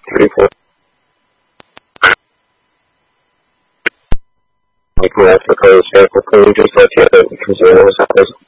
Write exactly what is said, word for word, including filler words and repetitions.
three, four. You can ask for code, sample code, just like the other, because you know,